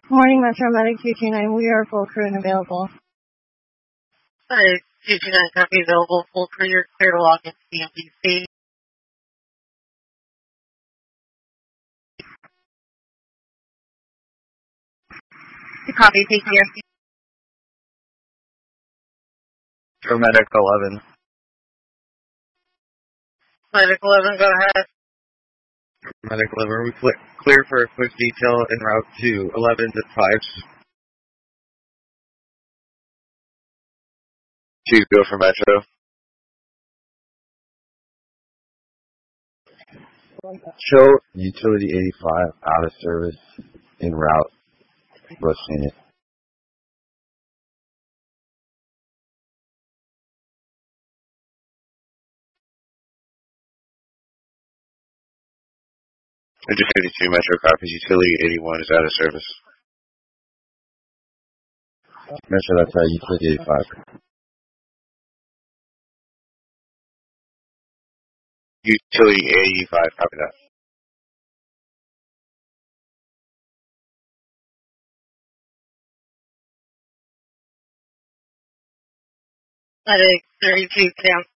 Morning, Metro Medic 229. We are full crew and available. Hi, 229 copy available. Full crew, you're clear to log into CMPC. Copy, PTSD. Medic 11. Medic 11, go ahead. Medic 11, we clear for a quick detail en route to 11 to 5. Choose go for Metro. Show utility 85 out of service en route. Rushing it. Major 52 Metro copies. Utility 81 is out of service. Metro, that's utility 85. Utility 85, copy that. Medic 32, cancel.